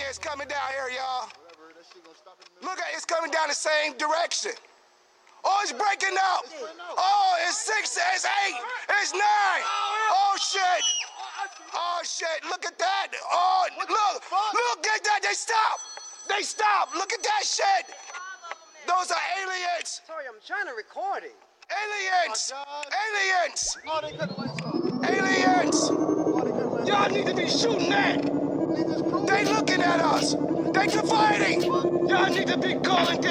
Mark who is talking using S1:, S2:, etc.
S1: it's coming down here, y'all. Look at it's coming down the same direction. Oh, it's breaking up. Oh, it's 6, it's 8, it's 9. Oh, shit. Oh, shit. Look at that. Oh, look at that. They stop. They stop. Look at that shit. Those are aliens.
S2: Sorry, I'm trying to record it.
S1: Aliens. Aliens.
S3: Oh, they couldn't let go.
S1: Aliens.
S3: Oh, they couldn't let go.
S1: Y'all need to be shooting that.
S3: They just cruised.
S1: They looking at us. They fighting. Y'all need to be calling